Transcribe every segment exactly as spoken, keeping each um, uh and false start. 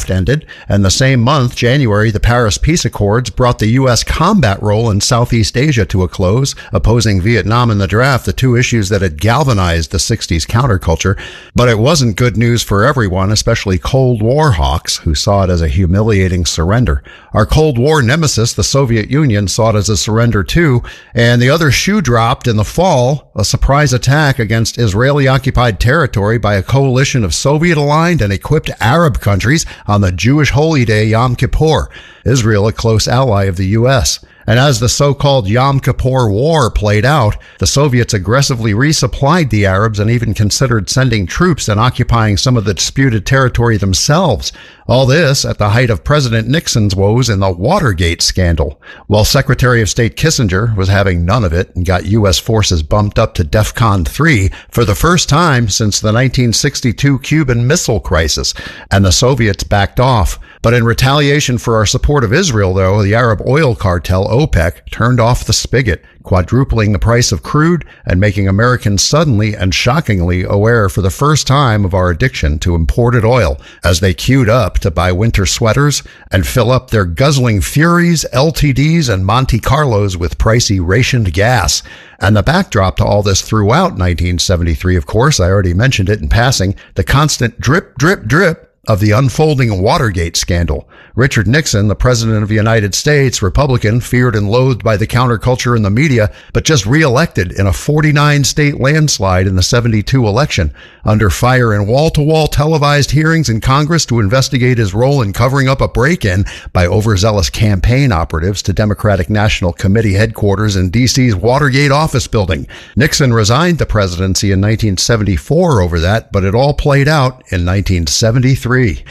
draft ended, and the same month, January, the Paris Peace Accords brought the U S combat role in Southeast Asia to a close, opposing Vietnam in the draft, the two issues that had galvanized the sixties counterculture. But it wasn't good news for everyone, especially Cold War hawks, who saw it as a humiliating surrender. Our Cold War nemesis, the Soviet Union, saw it as a surrender too, and the other shoe dropped in the fall, a surprise attack against Israeli-occupied territory by a coalition of Soviet-aligned and equipped Arab countries on the Jewish holy day Yom Kippur, Israel a close ally of the U S. And as the so-called Yom Kippur War played out, the Soviets aggressively resupplied the Arabs and even considered sending troops and occupying some of the disputed territory themselves. All this at the height of President Nixon's woes in the Watergate scandal, while Secretary of State Kissinger was having none of it and got U S forces bumped up to DEFCON three for the first time since the nineteen sixty-two Cuban Missile Crisis, and the Soviets backed off. But in retaliation for our support of Israel, though, the Arab oil cartel, OPEC, turned off the spigot, quadrupling the price of crude and making Americans suddenly and shockingly aware for the first time of our addiction to imported oil as they queued up to buy winter sweaters and fill up their guzzling Furies, L T Ds, and Monte Carlos with pricey rationed gas. And the backdrop to all this throughout nineteen seventy-three, of course, I already mentioned it in passing, the constant drip, drip, drip of the unfolding Watergate scandal. Richard Nixon, the President of the United States, Republican, feared and loathed by the counterculture and the media, but just re-elected in a forty-nine state landslide in the seventy-two election, under fire in wall-to-wall televised hearings in Congress to investigate his role in covering up a break-in by overzealous campaign operatives to Democratic National Committee headquarters in D C's Watergate office building. Nixon resigned the presidency in nineteen seventy-four over that, but it all played out in nineteen seventy-three.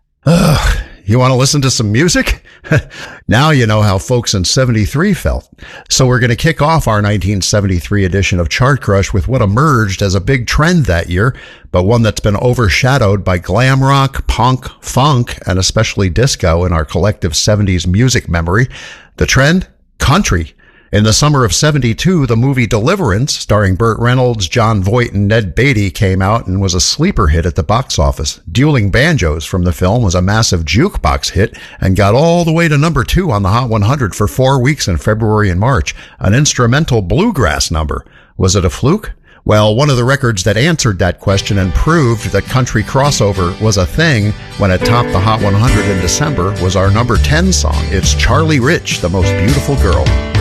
Ugh. You want to listen to some music? Now you know how folks in seventy-three felt. So we're going to kick off our nineteen seventy-three edition of Chart Crush with what emerged as a big trend that year, but one that's been overshadowed by glam rock, punk, funk, and especially disco in our collective seventies music memory. The trend? Country. In the summer of seventy-two, the movie Deliverance, starring Burt Reynolds, Jon Voight, and Ned Beatty, came out and was a sleeper hit at the box office. Dueling Banjos from the film was a massive jukebox hit and got all the way to number two on the Hot one hundred for four weeks in February and March, an instrumental bluegrass number. Was it a fluke? Well, one of the records that answered that question and proved that country crossover was a thing when it topped the Hot one hundred in December was our number ten song. It's Charlie Rich, The Most Beautiful Girl.